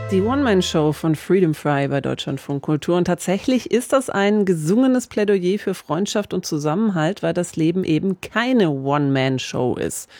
Die One-Man-Show von Freedom Fry bei Deutschlandfunk Kultur. Und tatsächlich ist das ein gesungenes Plädoyer für Freundschaft und Zusammenhalt, weil das Leben eben keine One-Man-Show ist.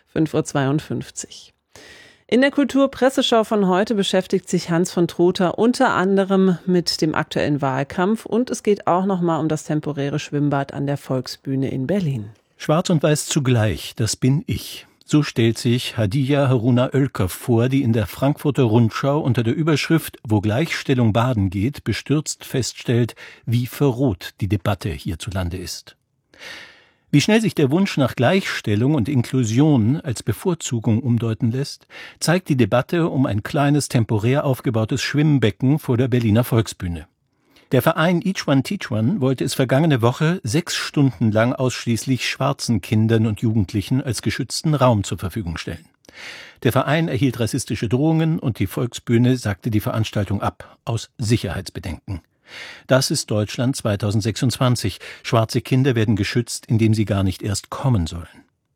5:52 Uhr. In der Kulturpresseschau von heute beschäftigt sich Hans von Trotha unter anderem mit dem aktuellen Wahlkampf. Und es geht auch nochmal um das temporäre Schwimmbad an der Volksbühne in Berlin. Schwarz und Weiß zugleich, das bin ich. So stellt sich Hadiya Haruna Ölker vor, die in der Frankfurter Rundschau unter der Überschrift »Wo Gleichstellung baden geht« bestürzt feststellt, wie verroht die Debatte hierzulande ist. Wie schnell sich der Wunsch nach Gleichstellung und Inklusion als Bevorzugung umdeuten lässt, zeigt die Debatte um ein kleines, temporär aufgebautes Schwimmbecken vor der Berliner Volksbühne. Der Verein Each One Teach One wollte es vergangene Woche 6 Stunden lang ausschließlich schwarzen Kindern und Jugendlichen als geschützten Raum zur Verfügung stellen. Der Verein erhielt rassistische Drohungen und die Volksbühne sagte die Veranstaltung ab, aus Sicherheitsbedenken. Das ist Deutschland 2026. Schwarze Kinder werden geschützt, indem sie gar nicht erst kommen sollen.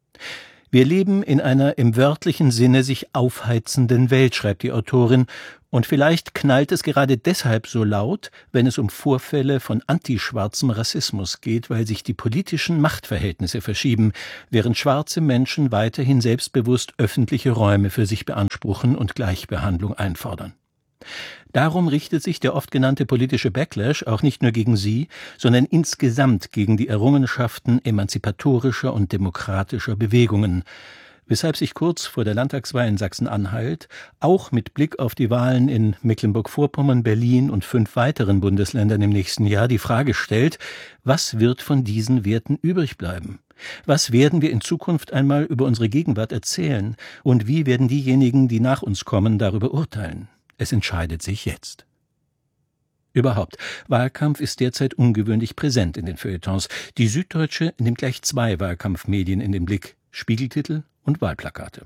Wir leben in einer im wörtlichen Sinne sich aufheizenden Welt, schreibt die Autorin, und vielleicht knallt es gerade deshalb so laut, wenn es um Vorfälle von antischwarzem Rassismus geht, weil sich die politischen Machtverhältnisse verschieben, während schwarze Menschen weiterhin selbstbewusst öffentliche Räume für sich beanspruchen und Gleichbehandlung einfordern. Darum richtet sich der oft genannte politische Backlash auch nicht nur gegen sie, sondern insgesamt gegen die Errungenschaften emanzipatorischer und demokratischer Bewegungen, weshalb sich kurz vor der Landtagswahl in Sachsen-Anhalt, auch mit Blick auf die Wahlen in Mecklenburg-Vorpommern, Berlin und 5 weiteren Bundesländern im nächsten Jahr die Frage stellt, was wird von diesen Werten übrig bleiben? Was werden wir in Zukunft einmal über unsere Gegenwart erzählen? Und wie werden diejenigen, die nach uns kommen, darüber urteilen? Es entscheidet sich jetzt. Überhaupt, Wahlkampf ist derzeit ungewöhnlich präsent in den Feuilletons. Die Süddeutsche nimmt gleich 2 Wahlkampfmedien in den Blick, Spiegeltitel und Wahlplakate.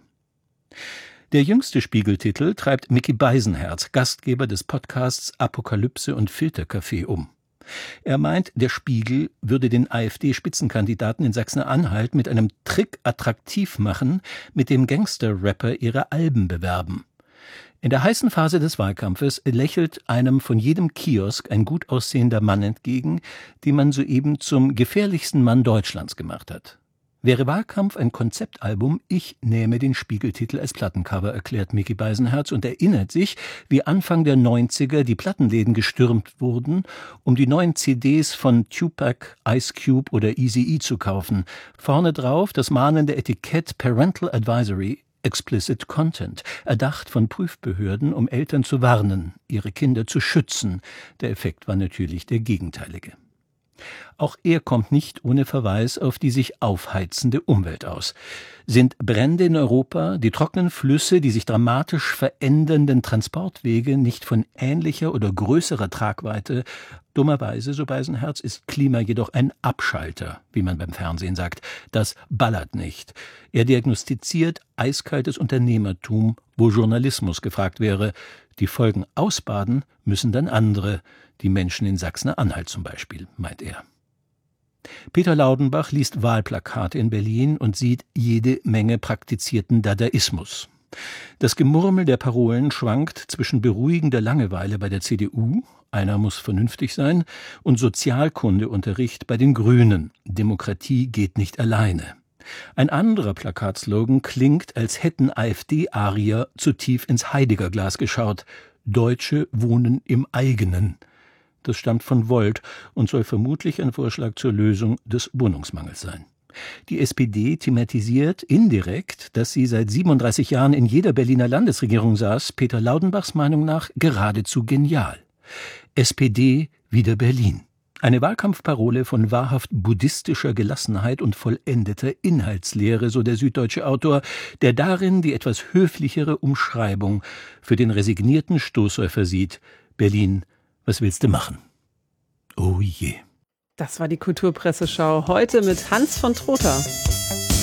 Der jüngste Spiegeltitel treibt Micky Beisenherz, Gastgeber des Podcasts Apokalypse und Filterkaffee, um. Er meint, der Spiegel würde den AfD-Spitzenkandidaten in Sachsen-Anhalt mit einem Trick attraktiv machen, mit dem Gangster-Rapper ihre Alben bewerben. In der heißen Phase des Wahlkampfes lächelt einem von jedem Kiosk ein gut aussehender Mann entgegen, den man soeben zum gefährlichsten Mann Deutschlands gemacht hat. Wäre Wahlkampf ein Konzeptalbum, ich nähme den Spiegeltitel als Plattencover, erklärt Micky Beisenherz und erinnert sich, wie Anfang der 90er die Plattenläden gestürmt wurden, um die neuen CDs von Tupac, Ice Cube oder Eazy-E zu kaufen. Vorne drauf das mahnende Etikett Parental Advisory, Explicit Content, erdacht von Prüfbehörden, um Eltern zu warnen, ihre Kinder zu schützen. Der Effekt war natürlich der gegenteilige. Auch er kommt nicht ohne Verweis auf die sich aufheizende Umwelt aus. Sind Brände in Europa, die trockenen Flüsse, die sich dramatisch verändernden Transportwege nicht von ähnlicher oder größerer Tragweite? Dummerweise, so Beisenherz, ist Klima jedoch ein Abschalter, wie man beim Fernsehen sagt. Das ballert nicht. Er diagnostiziert eiskaltes Unternehmertum, wo Journalismus gefragt wäre. Die Folgen ausbaden müssen dann andere, die Menschen in Sachsen-Anhalt zum Beispiel, meint er. Peter Laudenbach liest Wahlplakate in Berlin und sieht jede Menge praktizierten Dadaismus. Das Gemurmel der Parolen schwankt zwischen beruhigender Langeweile bei der CDU, einer muss vernünftig sein, und Sozialkundeunterricht bei den Grünen, Demokratie geht nicht alleine. Ein anderer Plakatslogan klingt, als hätten AfD-Arier zu tief ins Heidegger-Glas geschaut. Deutsche wohnen im eigenen. Das stammt von Volt und soll vermutlich ein Vorschlag zur Lösung des Wohnungsmangels sein. Die SPD thematisiert indirekt, dass sie seit 37 Jahren in jeder Berliner Landesregierung saß, Peter Laudenbachs Meinung nach geradezu genial. SPD wieder Berlin. Eine Wahlkampfparole von wahrhaft buddhistischer Gelassenheit und vollendeter Inhaltslehre, so der süddeutsche Autor, der darin die etwas höflichere Umschreibung für den resignierten Stoßsäufer sieht. Berlin, was willst du machen? Oh je. Das war die Kulturpresseschau heute mit Hans von Trotha.